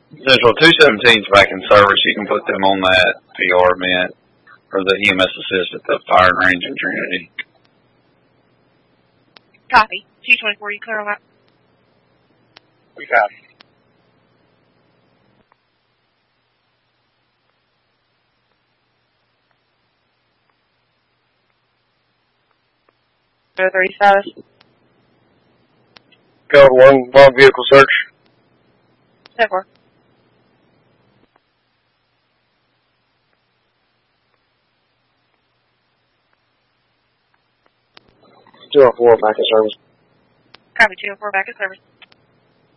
Central 217's back in service. You can put them on that PR event or the EMS assist at the fire range in Trinity. Copy. 224, you clear on that? We got it. No 30 status. Code 1, log vehicle search. 10-4. Two or four back in service. Copy. 204, back in service.